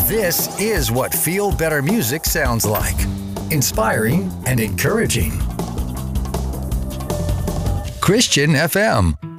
This is what Feel Better music sounds like. Inspiring and encouraging. Christian FM.